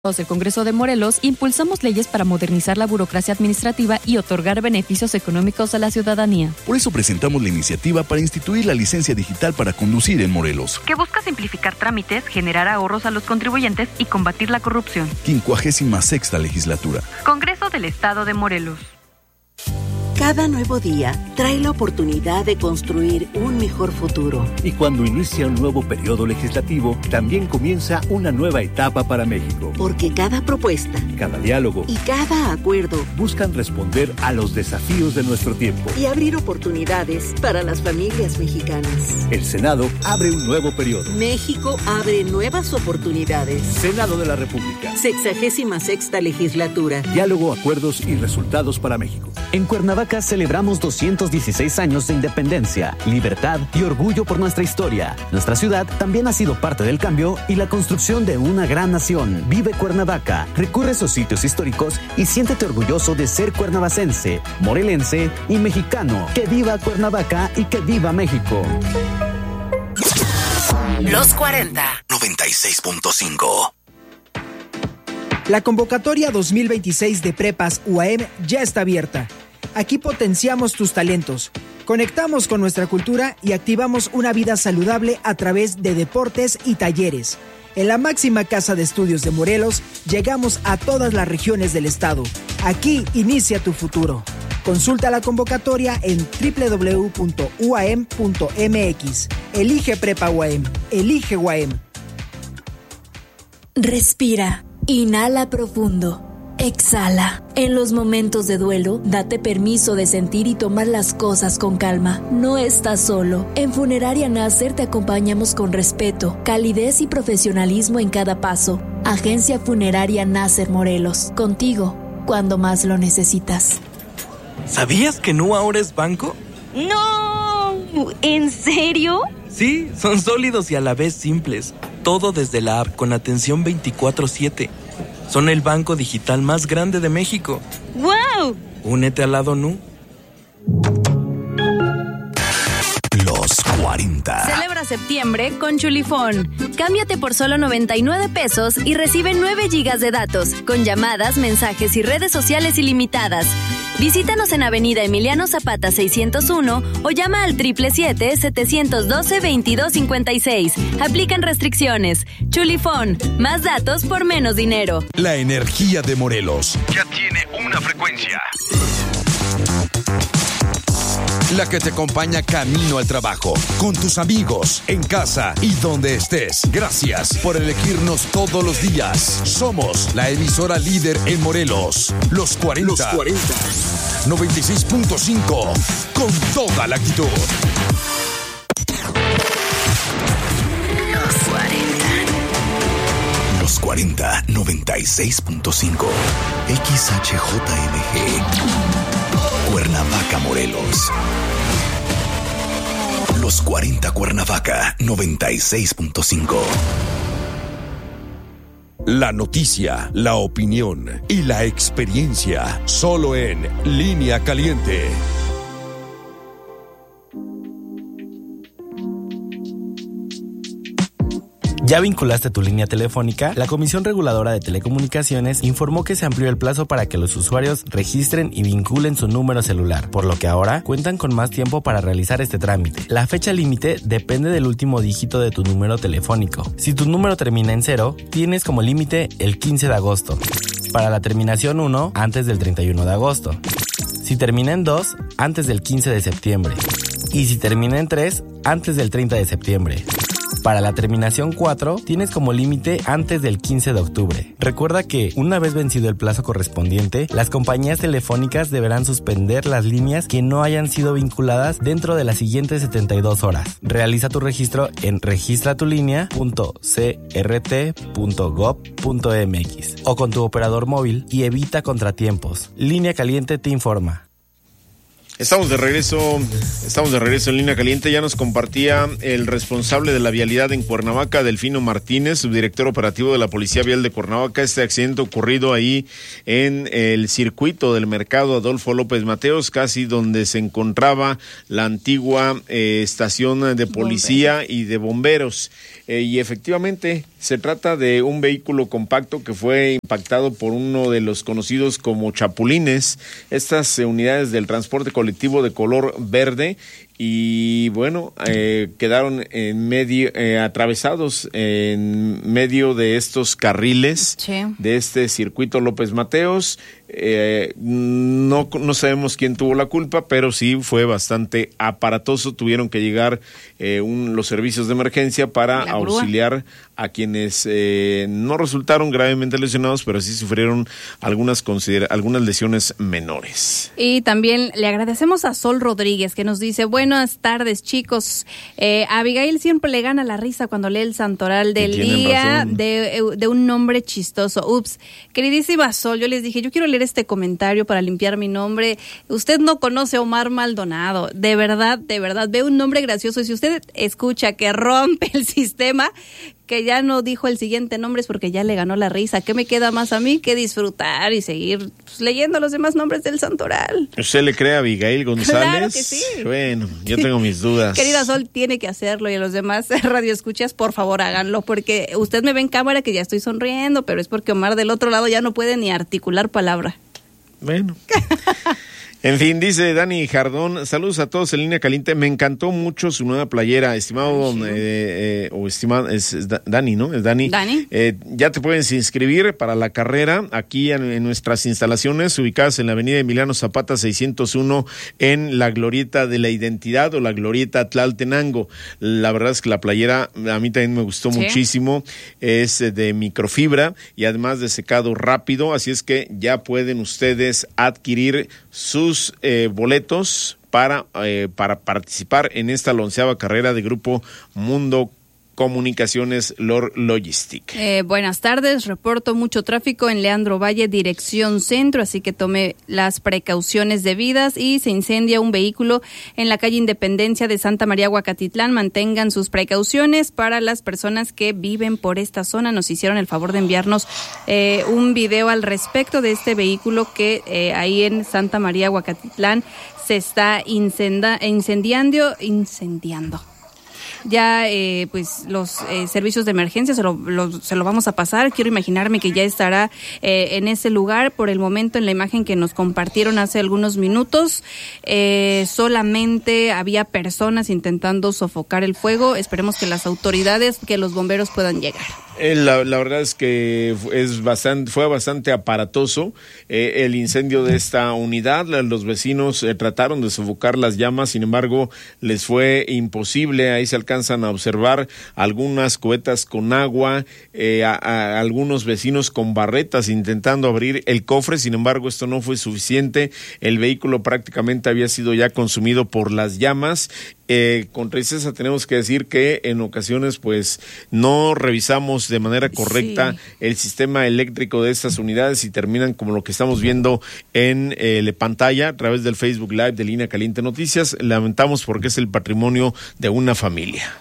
El Congreso de Morelos impulsamos leyes para modernizar la burocracia administrativa y otorgar beneficios económicos a la ciudadanía. Por eso presentamos la iniciativa para instituir la licencia digital para conducir en Morelos, que busca simplificar trámites, generar ahorros a los contribuyentes y combatir la corrupción. 56ª legislatura. Congreso del Estado de Morelos. Cada nuevo día trae la oportunidad de construir un mejor futuro. Y cuando inicia un nuevo periodo legislativo, también comienza una nueva etapa para México. Porque cada propuesta, cada diálogo y cada acuerdo buscan responder a los desafíos de nuestro tiempo y abrir oportunidades para las familias mexicanas. El Senado abre un nuevo periodo. México abre nuevas oportunidades. Senado de la República. 66ª legislatura. Diálogo, acuerdos y resultados para México. En Cuernavaca celebramos 216 años de independencia, libertad y orgullo por nuestra historia. Nuestra ciudad también ha sido parte del cambio y la construcción de una gran nación. Vive Cuernavaca, recorre sus sitios históricos y siéntete orgulloso de ser cuernavacense, morelense y mexicano. ¡Que viva Cuernavaca y que viva México! Los 40. 96.5. La convocatoria 2026 de Prepas UAM ya está abierta. Aquí potenciamos tus talentos, conectamos con nuestra cultura y activamos una vida saludable a través de deportes y talleres. En la máxima casa de estudios de Morelos, llegamos a todas las regiones del estado. Aquí inicia tu futuro. Consulta la convocatoria en www.uam.mx. Elige Prepa UAM. Elige UAM. Respira. Inhala profundo. Exhala. En los momentos de duelo, date permiso de sentir y tomar las cosas con calma. No estás solo. En Funeraria Nasser te acompañamos con respeto, calidez y profesionalismo en cada paso. Agencia Funeraria Nasser Morelos. Contigo, cuando más lo necesitas. ¿Sabías que Nu ahora es banco? ¡No! ¿En serio? Sí, son sólidos y a la vez simples. Todo desde la app con atención 24/7. Son el banco digital más grande de México. ¡Wow! Únete al lado Nu. Los 40. Celebra septiembre con Chulifón. Cámbiate por solo 99 pesos y recibe 9 gigas de datos, con llamadas, mensajes y redes sociales ilimitadas. Visítanos en Avenida Emiliano Zapata 601 o llama al 777-712-2256. Aplican restricciones. Chulifón, más datos por menos dinero. La energía de Morelos ya tiene una frecuencia. La que te acompaña camino al trabajo, con tus amigos, en casa y donde estés. Gracias por elegirnos todos los días. Somos la emisora líder en Morelos. Los 40. Los 40. 96.5. Con toda la actitud. Los 40. Los 40. 96.5. XHJMG. Cuernavaca, Morelos. Los 40 Cuernavaca, 96.5. La noticia, la opinión y la experiencia, solo en Línea Caliente. ¿Ya vinculaste tu línea telefónica? La Comisión Reguladora de Telecomunicaciones informó que se amplió el plazo para que los usuarios registren y vinculen su número celular, por lo que ahora cuentan con más tiempo para realizar este trámite. La fecha límite depende del último dígito de tu número telefónico. Si tu número termina en 0, tienes como límite el 15 de agosto. Para la terminación 1, antes del 31 de agosto. Si termina en 2, antes del 15 de septiembre. Y si termina en 3, antes del 30 de septiembre. Para la terminación 4, tienes como límite antes del 15 de octubre. Recuerda que, una vez vencido el plazo correspondiente, las compañías telefónicas deberán suspender las líneas que no hayan sido vinculadas dentro de las siguientes 72 horas. Realiza tu registro en registratulinea.crt.gov.mx o con tu operador móvil y evita contratiempos. Línea Caliente te informa. Estamos de regreso en Línea Caliente. Ya nos compartía el responsable de la vialidad en Cuernavaca, Delfino Martínez, subdirector operativo de la Policía Vial de Cuernavaca, este accidente ocurrido ahí en el circuito del mercado Adolfo López Mateos, casi donde se encontraba la antigua estación de policía y de bomberos. Y efectivamente se trata de un vehículo compacto que fue impactado por uno de los conocidos como chapulines, estas unidades del transporte colectivo de color verde, y bueno, quedaron en medio, atravesados en medio de estos carriles de este circuito López Mateos. No sabemos quién tuvo la culpa, pero sí fue bastante aparatoso. Tuvieron que llegar los servicios de emergencia para auxiliar a quienes no resultaron gravemente lesionados, pero sí sufrieron algunas lesiones menores. Y también le agradecemos a Sol Rodríguez, que nos dice: buenas tardes, chicos. Abigail siempre le gana la risa cuando lee el santoral del día de un nombre chistoso. Ups, queridísima Sol, yo les dije, yo quiero leer este comentario para limpiar mi nombre. Usted no conoce a Omar Maldonado. De verdad, ve un nombre gracioso. Y si usted escucha que rompe el sistema, que ya no dijo el siguiente nombre, es porque ya le ganó la risa. ¿Qué me queda más a mí que disfrutar y seguir leyendo los demás nombres del santoral? ¿Usted le cree a Abigail González? Claro que sí. Bueno, yo tengo mis dudas. Querida Sol, tiene que hacerlo, y a los demás radioescuchas, por favor, háganlo, porque usted me ve en cámara que ya estoy sonriendo, pero es porque Omar del otro lado ya no puede ni articular palabra. Bueno. En fin, dice Dani Jardón, saludos a todos en Línea Caliente, me encantó mucho su nueva playera, estimado, estimado, es Dani, ¿no? Es Dani. Dani. Ya te puedes inscribir para la carrera aquí en nuestras instalaciones, ubicadas en la avenida Emiliano Zapata 601, en la Glorieta de la Identidad o la Glorieta Tlaltenango. La verdad es que la playera a mí también me gustó muchísimo, es de microfibra y además de secado rápido, así es que ya pueden ustedes adquirir sus boletos para participar en esta 11ª carrera de Grupo Mundo Comunicaciones Logistic. Buenas tardes, reporto mucho tráfico en Leandro Valle, dirección centro, así que tome las precauciones debidas. Y se incendia un vehículo en la calle Independencia de Santa María Huacatitlán. Mantengan sus precauciones. Para las personas que viven por esta zona, nos hicieron el favor de enviarnos un video al respecto de este vehículo que ahí en Santa María Huacatitlán se está incendiando. Ya pues los servicios de emergencia se lo vamos a pasar. Quiero imaginarme que ya estará en ese lugar. Por el momento, en la imagen que nos compartieron hace algunos minutos, solamente había personas intentando sofocar el fuego. Esperemos que las autoridades, que los bomberos puedan llegar. La verdad es que fue bastante aparatoso el incendio de esta unidad. Los vecinos trataron de sofocar las llamas, sin embargo les fue imposible. Ahí se alcanzan a observar algunas cubetas con agua, a algunos vecinos con barretas intentando abrir el cofre. Sin embargo, esto no fue suficiente. El vehículo prácticamente había sido ya consumido por las llamas. Con tristeza tenemos que decir que en ocasiones pues no revisamos de manera correcta el sistema eléctrico de estas unidades y terminan como lo que estamos viendo en la pantalla a través del Facebook Live de Línea Caliente Noticias. Lamentamos porque es el patrimonio de una familia.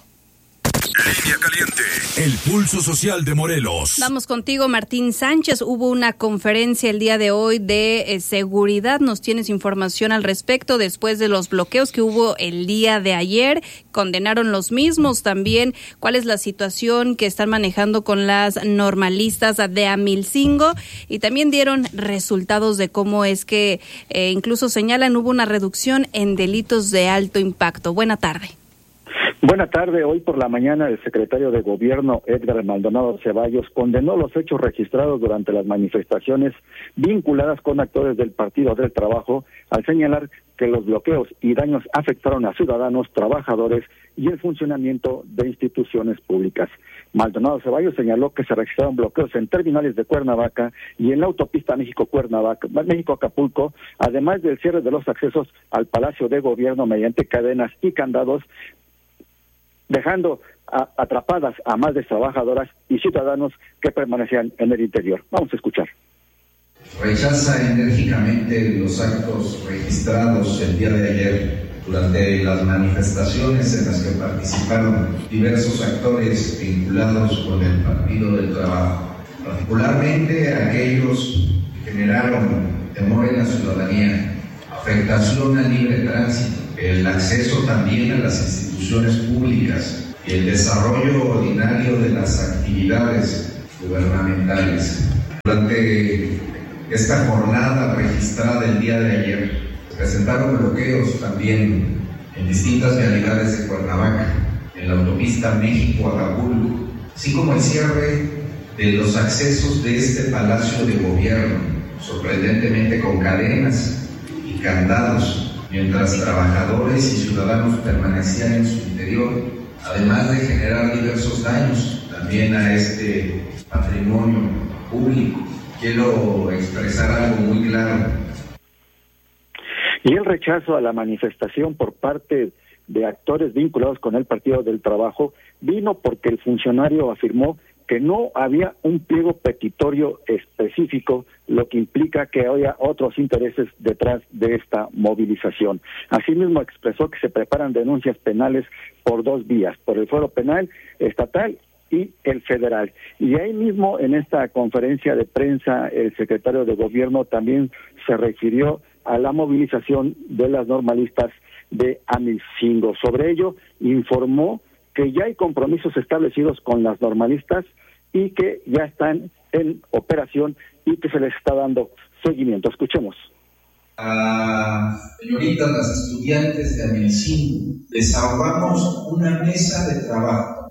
Línea Caliente, el pulso social de Morelos. Vamos contigo, Martín Sánchez. Hubo una conferencia el día de hoy de seguridad. Nos tienes información al respecto después de los bloqueos que hubo el día de ayer. Condenaron los mismos también. ¿Cuál es la situación que están manejando con las normalistas de Amilcingo? Y también dieron resultados de cómo es que incluso señalan hubo una reducción en delitos de alto impacto. Buena tarde. Buena tarde. Hoy por la mañana el secretario de Gobierno, Edgar Maldonado Ceballos, condenó los hechos registrados durante las manifestaciones vinculadas con actores del Partido del Trabajo, al señalar que los bloqueos y daños afectaron a ciudadanos, trabajadores y el funcionamiento de instituciones públicas. Maldonado Ceballos señaló que se registraron bloqueos en terminales de Cuernavaca y en la autopista México-Acapulco, además del cierre de los accesos al Palacio de Gobierno mediante cadenas y candados, dejando atrapadas a más de trabajadoras y ciudadanos que permanecían en el interior. Vamos a escuchar. rechaza enérgicamente los actos registrados el día de ayer durante las manifestaciones en las que participaron diversos actores vinculados con el Partido del Trabajo, particularmente aquellos que generaron temor en la ciudadanía, afectación al libre tránsito, el acceso también a las instituciones públicas y el desarrollo ordinario de las actividades gubernamentales. Durante esta jornada registrada el día de ayer, se presentaron bloqueos también en distintas vialidades de Cuernavaca, en la autopista México-Acapulco, así como el cierre de los accesos de este Palacio de Gobierno, sorprendentemente con cadenas y candados, mientras trabajadores y ciudadanos permanecían en su interior, además de generar diversos daños también a este patrimonio público. Quiero expresar algo muy claro. Y el rechazo a la manifestación por parte de actores vinculados con el Partido del Trabajo vino porque el funcionario afirmó que no había un pliego petitorio específico, lo que implica que haya otros intereses detrás de esta movilización. Asimismo expresó que se preparan denuncias penales por dos vías, por el fuero penal estatal y el federal. Y ahí mismo en esta conferencia de prensa el secretario de Gobierno también se refirió a la movilización de las normalistas de Amilcingo. Sobre ello informó que ya hay compromisos establecidos con las normalistas y que ya están en operación y que se les está dando seguimiento. Escuchemos. A señoritas, las estudiantes de Amilcingo, desahogamos una mesa de trabajo.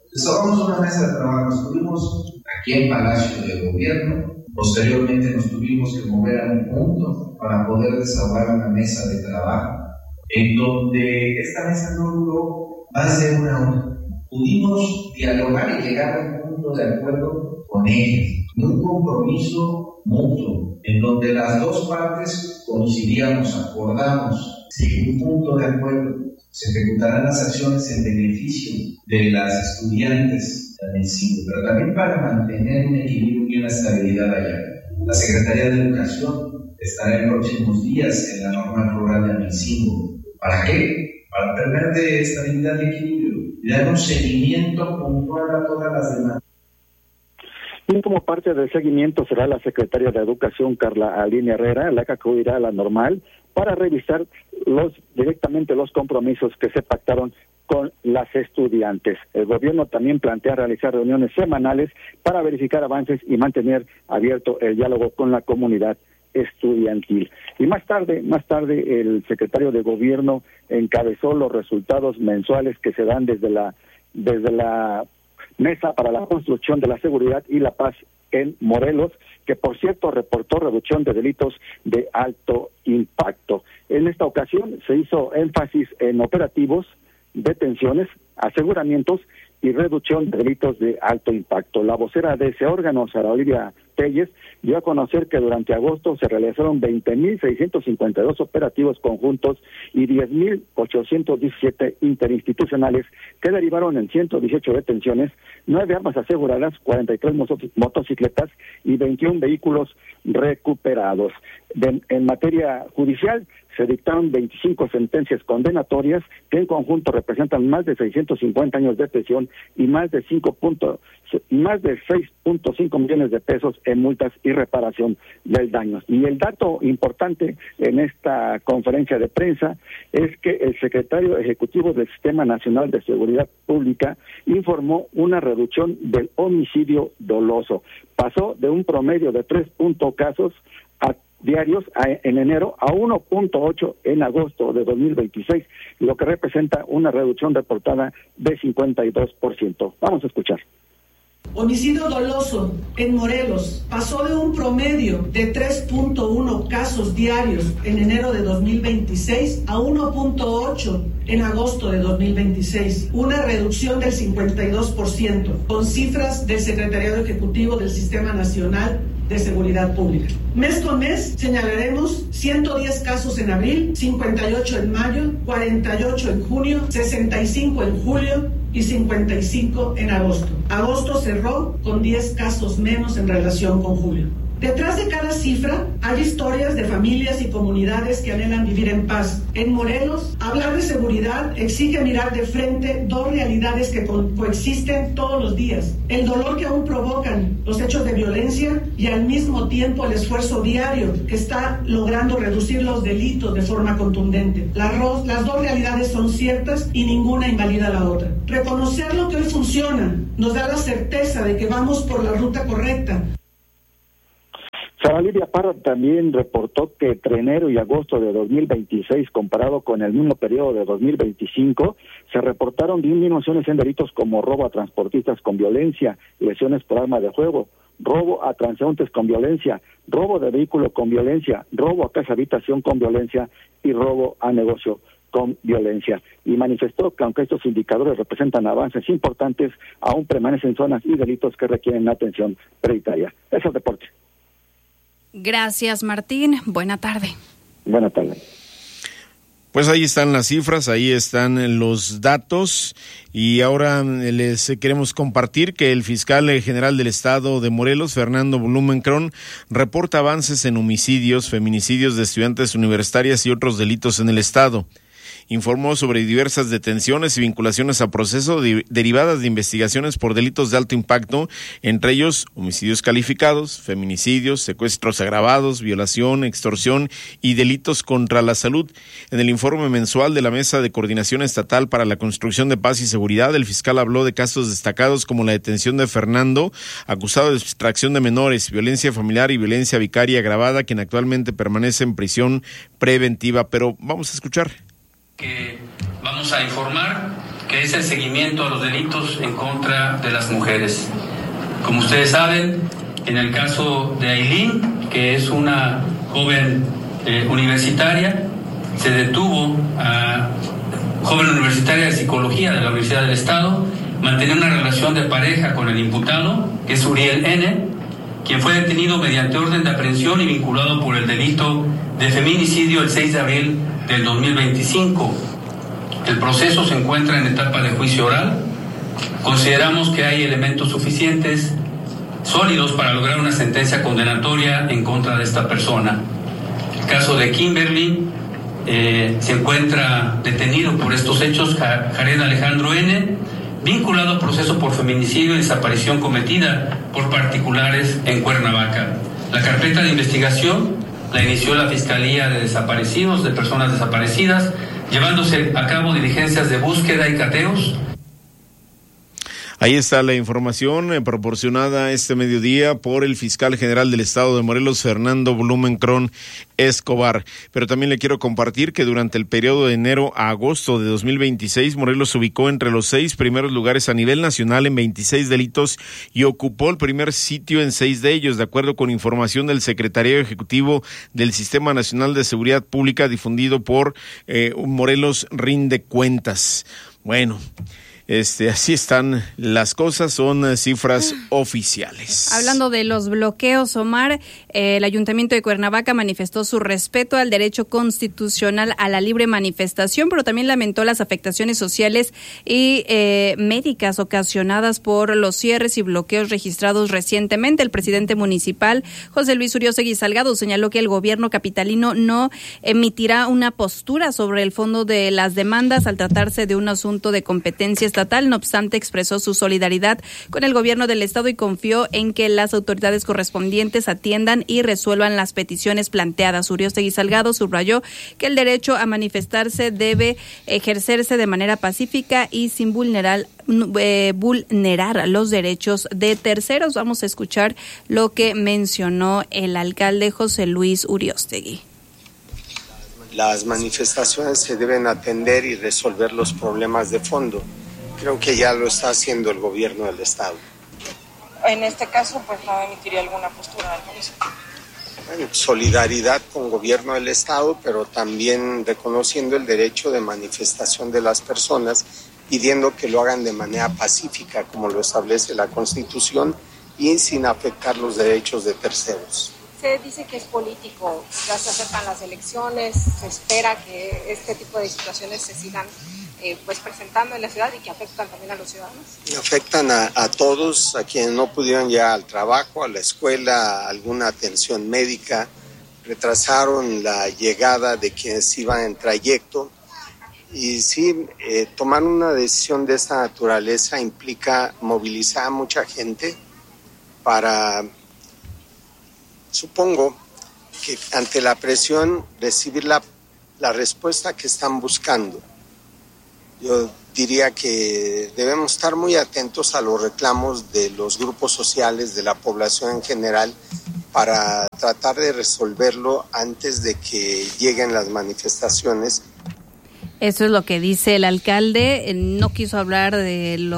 Estuvimos aquí en Palacio de Gobierno, posteriormente nos tuvimos que mover a un punto para poder desahogar una mesa de trabajo, en donde esta mesa no duró más de una hora. Pudimos dialogar y llegar a un punto de acuerdo con ellas, un compromiso mutuo, en donde las dos partes coincidíamos, acordamos, sin un punto de acuerdo, se ejecutarán las acciones en beneficio de las estudiantes de Amilcingo, pero también para mantener un equilibrio y una estabilidad allá. La Secretaría de Educación estará en próximos días en la normal rural de Amilcingo. ¿Para qué? Para permitir estabilidad y equilibrio y dar un seguimiento puntual a todas las demandas. Y como parte del seguimiento será la secretaria de Educación, Carla Aline Herrera, la que acudirá a la normal para revisar directamente los compromisos que se pactaron con las estudiantes. El gobierno también plantea realizar reuniones semanales para verificar avances y mantener abierto el diálogo con la comunidad estudiantil. Y más tarde el secretario de Gobierno encabezó los resultados mensuales que se dan desde la Mesa para la Construcción de la Seguridad y la Paz en Morelos, que por cierto reportó reducción de delitos de alto impacto. En esta ocasión se hizo énfasis en operativos, detenciones, aseguramientos y reducción de delitos de alto impacto. La vocera de ese órgano, Sara Olivia Telles, dio a conocer que durante agosto se realizaron 20.652 operativos conjuntos y 10.817 interinstitucionales que derivaron en 118 detenciones, 9 armas aseguradas, 43 motocicletas y 21 vehículos recuperados. En materia judicial se dictaron 25 sentencias condenatorias que en conjunto representan más de 650 años de prisión y más de 6.5 millones de pesos en multas y reparación del daño. Y el dato importante en esta conferencia de prensa es que el secretario ejecutivo del Sistema Nacional de Seguridad Pública informó una reducción del homicidio doloso. Pasó de un promedio de 3 casos diarios en enero a 1.8 en agosto de 2026, lo que representa una reducción reportada de 52%. Vamos a escuchar. Homicidio doloso en Morelos pasó de un promedio de 3.1 casos diarios en enero de 2026 a 1.8 en agosto de 2026, una reducción del 52%, con cifras del Secretariado Ejecutivo del Sistema Nacional de Seguridad Pública. Mes con mes señalaremos 110 casos en abril, 58 en mayo, 48 en junio, 65 en julio y 55 en agosto. Agosto cerró con 10 casos menos en relación con julio. Detrás de cada cifra hay historias de familias y comunidades que anhelan vivir en paz. En Morelos, hablar de seguridad exige mirar de frente dos realidades que coexisten todos los días. El dolor que aún provocan los hechos de violencia y al mismo tiempo el esfuerzo diario que está logrando reducir los delitos de forma contundente. Las dos realidades son ciertas y ninguna invalida a la otra. Reconocer lo que hoy funciona nos da la certeza de que vamos por la ruta correcta. Sara Lidia Parra también reportó que entre enero y agosto de 2026, comparado con el mismo periodo de 2025, se reportaron disminuciones en delitos como robo a transportistas con violencia, lesiones por arma de fuego, robo a transeúntes con violencia, robo de vehículo con violencia, robo a casa habitación con violencia y robo a negocio con violencia. Y manifestó que aunque estos indicadores representan avances importantes, aún permanecen zonas y delitos que requieren atención prioritaria. Ese es el reporte. Gracias, Martín. Buena tarde. Buena tarde. Pues ahí están las cifras, ahí están los datos y ahora les queremos compartir que el fiscal general del estado de Morelos, Fernando Blumenkron, reporta avances en homicidios, feminicidios de estudiantes universitarias y otros delitos en el estado. Informó sobre diversas detenciones y vinculaciones a proceso derivadas de investigaciones por delitos de alto impacto, entre ellos homicidios calificados, feminicidios, secuestros agravados, violación, extorsión y delitos contra la salud. En el informe mensual de la Mesa de Coordinación Estatal para la Construcción de Paz y Seguridad, el fiscal habló de casos destacados como la detención de Fernando, acusado de extracción de menores, violencia familiar y violencia vicaria agravada, quien actualmente permanece en prisión preventiva. Pero vamos a escuchar. Que vamos a informar que es el seguimiento a los delitos en contra de las mujeres. Como ustedes saben, en el caso de Ailín, que es una joven universitaria, se detuvo a joven universitaria de psicología de la Universidad del Estado, mantenía una relación de pareja con el imputado, que es Uriel N., quien fue detenido mediante orden de aprehensión y vinculado por el delito de feminicidio el 6 de abril del 2025. El proceso se encuentra en etapa de juicio oral. Consideramos que hay elementos suficientes, sólidos, para lograr una sentencia condenatoria en contra de esta persona. El caso de Kimberly se encuentra detenido por estos hechos Jared Alejandro N., vinculado a proceso por feminicidio y desaparición cometida por particulares en Cuernavaca. La carpeta de investigación la inició la Fiscalía de Desaparecidos, de Personas Desaparecidas, llevándose a cabo diligencias de búsqueda y cateos. Ahí está la información proporcionada este mediodía por el fiscal general del estado de Morelos, Fernando Blumenkron Escobar. Pero también le quiero compartir que durante el periodo de enero a agosto de 2026, Morelos se ubicó entre los 6 primeros lugares a nivel nacional en 26 delitos y ocupó el primer sitio en 6 de ellos, de acuerdo con información del Secretariado Ejecutivo del Sistema Nacional de Seguridad Pública difundido por Morelos Rinde Cuentas. Bueno, así están las cosas, son cifras oficiales. Hablando de los bloqueos, Omar, el Ayuntamiento de Cuernavaca manifestó su respeto al derecho constitucional a la libre manifestación, pero también lamentó las afectaciones sociales y médicas ocasionadas por los cierres y bloqueos registrados recientemente. El presidente municipal, José Luis Uriostegui Salgado, señaló que el gobierno capitalino no emitirá una postura sobre el fondo de las demandas al tratarse de un asunto de competencia estatal. No obstante, expresó su solidaridad con el gobierno del estado y confió en que las autoridades correspondientes atiendan y resuelvan las peticiones planteadas. Uriostegui Salgado subrayó que el derecho a manifestarse debe ejercerse de manera pacífica y sin vulnerar los derechos de terceros. Vamos a escuchar lo que mencionó el alcalde José Luis Uriostegui. Las manifestaciones se deben atender y resolver los problemas de fondo. Creo que ya lo está haciendo el gobierno del estado. En este caso, pues no emitiría alguna postura al municipio. Bueno, solidaridad con el gobierno del estado, pero también reconociendo el derecho de manifestación de las personas, pidiendo que lo hagan de manera pacífica, como lo establece la Constitución, y sin afectar los derechos de terceros. Se dice que es político, ya se acercan las elecciones, se espera que este tipo de situaciones se sigan pues presentando en la ciudad y que afectan también a los ciudadanos? Afectan a todos, a quienes no pudieron llegar al trabajo, a la escuela, a alguna atención médica, retrasaron la llegada de quienes iban en trayecto. Y sí, tomar una decisión de esta naturaleza implica movilizar a mucha gente para, supongo, que ante la presión recibir la respuesta que están buscando. Yo diría que debemos estar muy atentos a los reclamos de los grupos sociales, de la población en general, para tratar de resolverlo antes de que lleguen las manifestaciones. Eso es lo que dice el alcalde. No quiso hablar del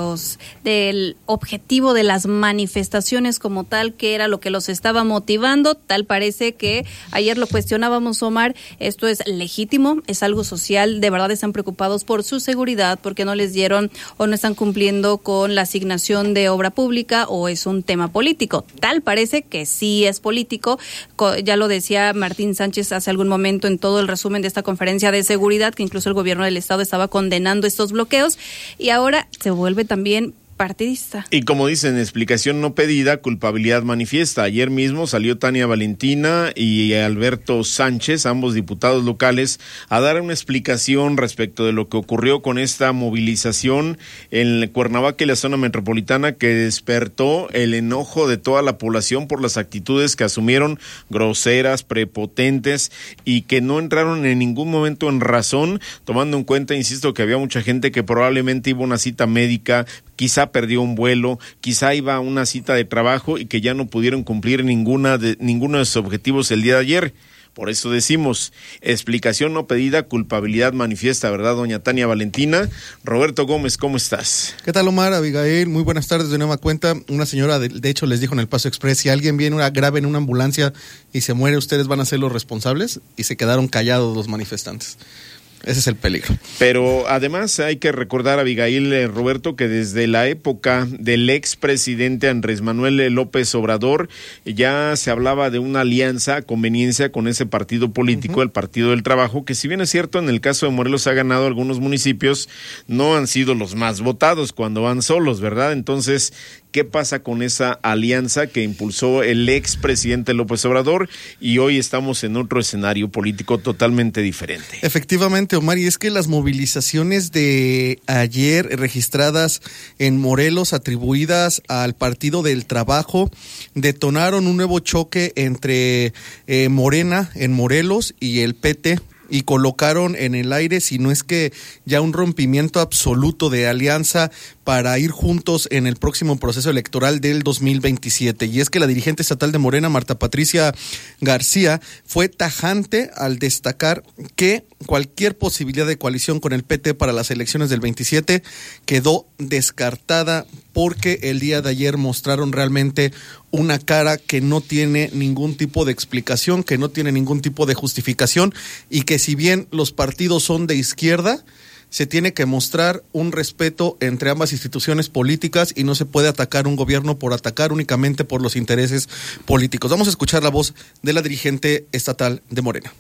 objetivo de las manifestaciones como tal, que era lo que los estaba motivando. Tal parece que ayer lo cuestionábamos, Omar. Esto es legítimo, es algo social. De verdad están preocupados por su seguridad porque no les dieron o no están cumpliendo con la asignación de obra pública, o es un tema político. Tal parece que sí es político. Ya lo decía Martín Sánchez hace algún momento en todo el resumen de esta conferencia de seguridad, que incluso el gobierno del Estado estaba condenando estos bloqueos y ahora se vuelve también partidista. Y como dicen, explicación no pedida, culpabilidad manifiesta. Ayer mismo salió Tania Valentina y Alberto Sánchez, ambos diputados locales, a dar una explicación respecto de lo que ocurrió con esta movilización en Cuernavaca y la zona metropolitana, que despertó el enojo de toda la población por las actitudes que asumieron, groseras, prepotentes, y que no entraron en ningún momento en razón, tomando en cuenta, insisto, que había mucha gente que probablemente iba a una cita médica, quizá perdió un vuelo, quizá iba a una cita de trabajo y que ya no pudieron cumplir ninguno de sus objetivos el día de ayer. Por eso decimos, explicación no pedida, culpabilidad manifiesta, ¿verdad, doña Tania Valentina? Roberto Gómez, ¿cómo estás? ¿Qué tal, Omar? Abigail, muy buenas tardes. De nueva cuenta, una señora, de hecho, les dijo en el Paso Express, si alguien viene grave en una ambulancia y se muere, ustedes van a ser los responsables, y se quedaron callados los manifestantes. Ese es el peligro. Pero además hay que recordar, Abigail, Roberto, que desde la época del expresidente Andrés Manuel López Obrador ya se hablaba de una alianza, conveniencia con ese partido político, el Partido del Trabajo, que si bien es cierto, en el caso de Morelos ha ganado algunos municipios, no han sido los más votados cuando van solos, ¿verdad? Entonces, ¿qué pasa con esa alianza que impulsó el expresidente López Obrador? Y hoy estamos en otro escenario político totalmente diferente. Efectivamente, Omar, y es que las movilizaciones de ayer registradas en Morelos, atribuidas al Partido del Trabajo, detonaron un nuevo choque entre Morena en Morelos y el PT, y colocaron en el aire, si no es que ya un rompimiento absoluto de alianza para ir juntos en el próximo proceso electoral del 2027. Y es que la dirigente estatal de Morena, Marta Patricia García, fue tajante al destacar que cualquier posibilidad de coalición con el PT para las elecciones del 27 quedó descartada, porque el día de ayer mostraron realmente una cara que no tiene ningún tipo de explicación, que no tiene ningún tipo de justificación, y que si bien los partidos son de izquierda, se tiene que mostrar un respeto entre ambas instituciones políticas y no se puede atacar un gobierno por atacar únicamente por los intereses políticos. Vamos a escuchar la voz de la dirigente estatal de Morena.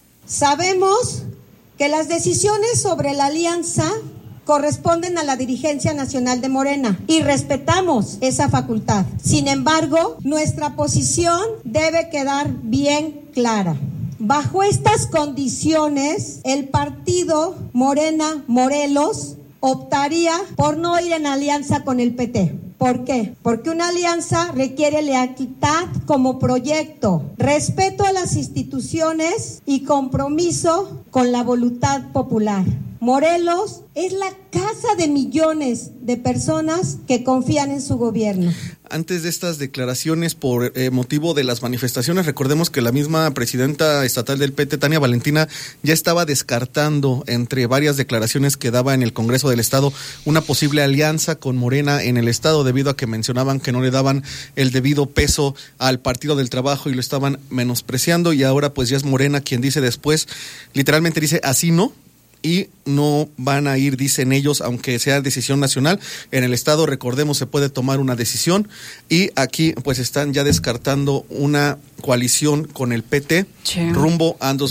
Sabemos que las decisiones sobre la alianza corresponden a la dirigencia nacional de Morena y respetamos esa facultad. Sin embargo, nuestra posición debe quedar bien clara. Bajo estas condiciones, el partido Morena Morelos optaría por no ir en alianza con el PT. ¿Por qué? Porque una alianza requiere lealtad como proyecto, respeto a las instituciones y compromiso con la voluntad popular. Morelos es la casa de millones de personas que confían en su gobierno. Antes de estas declaraciones por motivo de las manifestaciones, recordemos que la misma presidenta estatal del PT, Tania Valentina, ya estaba descartando, entre varias declaraciones que daba en el Congreso del Estado, una posible alianza con Morena en el Estado, debido a que mencionaban que no le daban el debido peso al Partido del Trabajo y lo estaban menospreciando, y ahora pues ya es Morena quien dice después, literalmente dice así no, y no van a ir, dicen ellos, aunque sea decisión nacional. En el Estado, recordemos, se puede tomar una decisión, y aquí pues están ya descartando una coalición con el PT rumbo a 2027.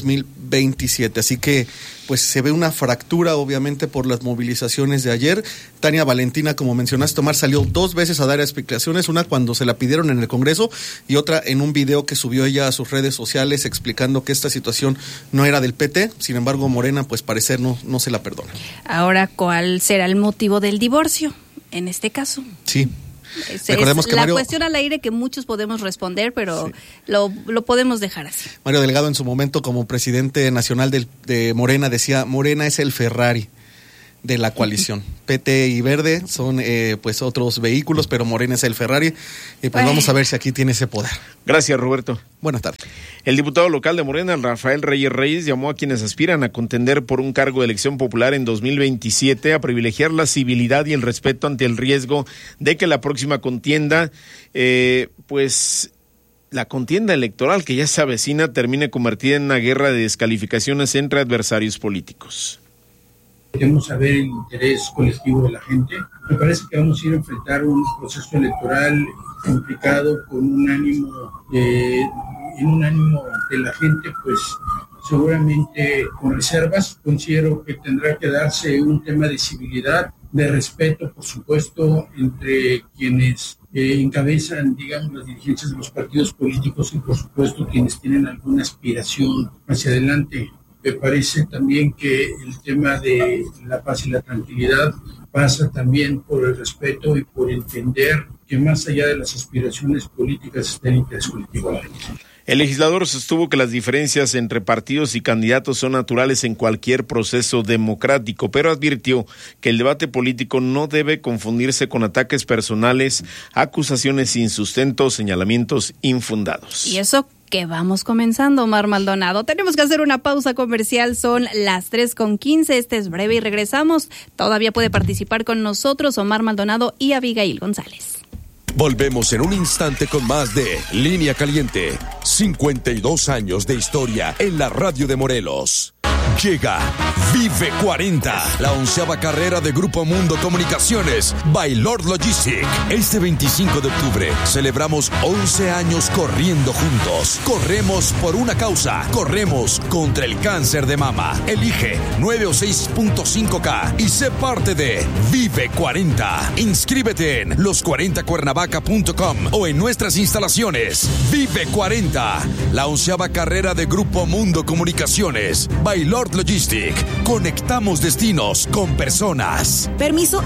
27. Así que pues se ve una fractura obviamente por las movilizaciones de ayer. Tania Valentina, como mencionaste, Omar, salió 2 veces a dar explicaciones, una cuando se la pidieron en el Congreso y otra en un video que subió ella a sus redes sociales explicando que esta situación no era del PT. Sin embargo, Morena, pues parecer no se la perdona. Ahora, ¿cuál será el motivo del divorcio en este caso? Sí. Recordemos que la cuestión al aire que muchos podemos responder, pero sí, lo podemos dejar así. Mario Delgado en su momento como presidente nacional de Morena decía, Morena es el Ferrari de la coalición. PT y Verde son pues otros vehículos, pero Morena es el Ferrari. Y pues vamos a ver si aquí tiene ese poder. Gracias, Roberto. Buenas tardes. El diputado local de Morena, Rafael Reyes, llamó a quienes aspiran a contender por un cargo de elección popular en 2027 a privilegiar la civilidad y el respeto ante el riesgo de que la próxima contienda, pues la contienda electoral que ya se avecina termine convertida en una guerra de descalificaciones entre adversarios políticos. Queremos saber el interés colectivo de la gente. Me parece que vamos a ir a enfrentar un proceso electoral complicado con un ánimo de la gente, pues seguramente con reservas. Considero que tendrá que darse un tema de civilidad, de respeto, por supuesto, entre quienes encabezan, digamos, las dirigencias de los partidos políticos y, por supuesto, quienes tienen alguna aspiración hacia adelante. Me parece también que el tema de la paz y la tranquilidad pasa también por el respeto y por entender que más allá de las aspiraciones políticas está el interés colectivo. El legislador sostuvo que las diferencias entre partidos y candidatos son naturales en cualquier proceso democrático, pero advirtió que el debate político no debe confundirse con ataques personales, acusaciones sin sustento, señalamientos infundados. Y eso que vamos comenzando, Omar Maldonado. Tenemos que hacer una pausa comercial, son las 3:15, este es breve y regresamos. Todavía puede participar con nosotros Omar Maldonado y Abigail González. Volvemos en un instante con más de Línea Caliente. 52 años de historia en la radio de Morelos. Llega Vive 40, la 11ª carrera de Grupo Mundo Comunicaciones by Lord Logistic. Este 25 de octubre celebramos 11 años corriendo juntos. Corremos por una causa, corremos contra el cáncer de mama. Elige 9 o 6.5K y sé parte de Vive 40. Inscríbete en los40cuernavaca.com o en nuestras instalaciones. Vive 40, la 11ª carrera de Grupo Mundo Comunicaciones by Lord Logistic. Conectamos destinos con personas. Permiso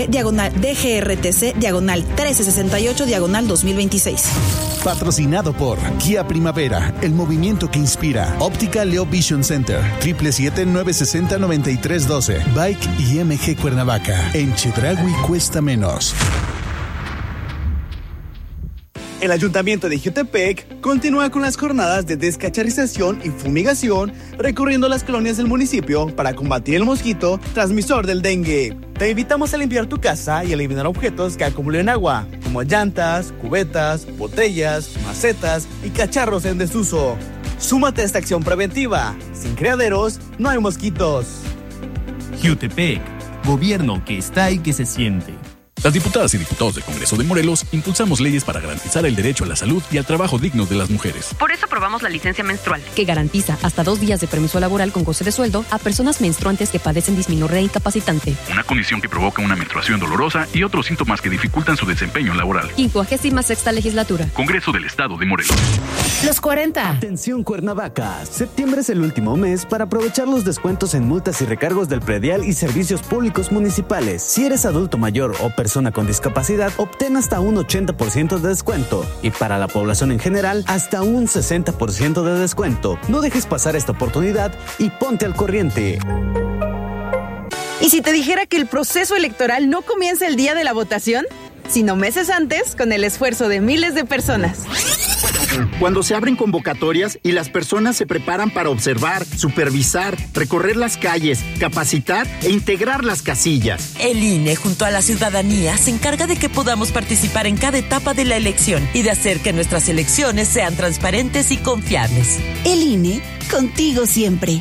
SG/DGRTC/1368/2026. Patrocinado por Kia Primavera, el movimiento que inspira. Óptica Leo Vision Center, 777-960-9312. Bike y MG Cuernavaca. En Chedraui cuesta menos. El Ayuntamiento de Jiutepec continúa con las jornadas de descacharización y fumigación recorriendo las colonias del municipio para combatir el mosquito transmisor del dengue. Te invitamos a limpiar tu casa y eliminar objetos que acumulen agua, como llantas, cubetas, botellas, macetas y cacharros en desuso. Súmate a esta acción preventiva. Sin criaderos, no hay mosquitos. Jiutepec, gobierno que está y que se siente. Las diputadas y diputados del Congreso de Morelos impulsamos leyes para garantizar el derecho a la salud y al trabajo digno de las mujeres. Por eso aprobamos la licencia menstrual, que garantiza hasta 2 días de permiso laboral con goce de sueldo a personas menstruantes que padecen dismenorrea incapacitante. Una condición que provoca una menstruación dolorosa y otros síntomas que dificultan su desempeño laboral. 56ª legislatura. Congreso del Estado de Morelos. Los 40. Atención Cuernavaca. Septiembre es el último mes para aprovechar los descuentos en multas y recargos del predial y servicios públicos municipales. Si eres adulto mayor o persona con discapacidad, obtén hasta un 80% de descuento y para la población en general hasta un 60% de descuento. No dejes pasar esta oportunidad y ponte al corriente. ¿Y si te dijera que el proceso electoral no comienza el día de la votación, sino meses antes con el esfuerzo de miles de personas? Cuando se abren convocatorias y las personas se preparan para observar, supervisar, recorrer las calles, capacitar e integrar las casillas. El INE, junto a la ciudadanía, se encarga de que podamos participar en cada etapa de la elección y de hacer que nuestras elecciones sean transparentes y confiables. El INE, contigo siempre.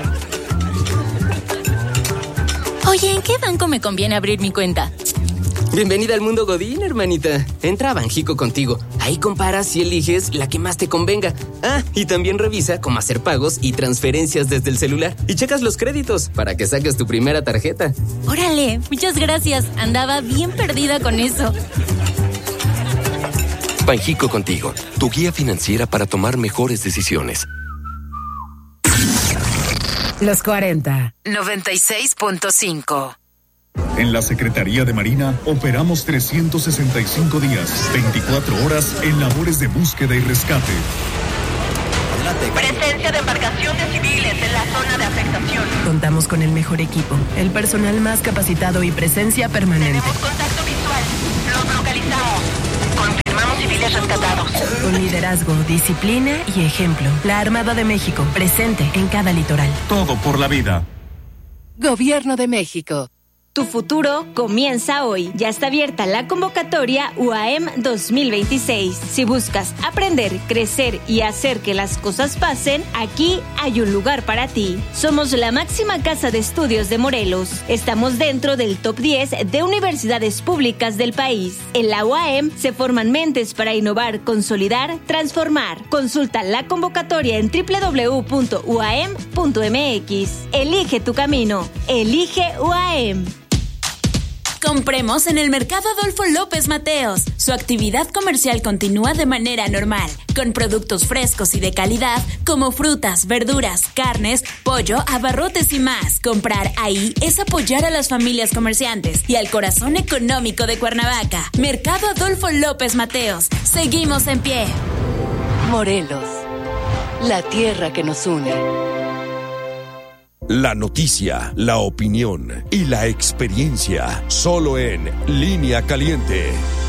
Oye, ¿en qué banco me conviene abrir mi cuenta? Bienvenida al mundo Godín, hermanita. Entra a Banjico Contigo. Ahí comparas y eliges la que más te convenga. Y también revisa cómo hacer pagos y transferencias desde el celular. Y checas los créditos para que saques tu primera tarjeta. ¡Órale! Muchas gracias. Andaba bien perdida con eso. Banjico Contigo, tu guía financiera para tomar mejores decisiones. Los 40. 96.5. En la Secretaría de Marina operamos 365 días, 24 horas en labores de búsqueda y rescate. Presencia de embarcaciones civiles en la zona de afectación. Contamos con el mejor equipo, el personal más capacitado y presencia permanente. Tenemos contacto visual. Los localizamos. Confirmamos civiles rescatados. Con liderazgo, disciplina y ejemplo. La Armada de México, presente en cada litoral. Todo por la vida. Gobierno de México. Tu futuro comienza hoy. Ya está abierta la convocatoria UAM 2026. Si buscas aprender, crecer y hacer que las cosas pasen, aquí hay un lugar para ti. Somos la máxima casa de estudios de Morelos. Estamos dentro del top 10 de universidades públicas del país. En la UAM se forman mentes para innovar, consolidar, transformar. Consulta la convocatoria en www.uam.mx. Elige tu camino. Elige UAM. Compremos en el Mercado Adolfo López Mateos. Su actividad comercial continúa de manera normal, con productos frescos y de calidad como frutas, verduras, carnes, pollo, abarrotes y más. Comprar ahí es apoyar a las familias comerciantes y al corazón económico de Cuernavaca. Mercado Adolfo López Mateos. Seguimos en pie. Morelos, la tierra que nos une. La noticia, la opinión y la experiencia, solo en Línea Caliente.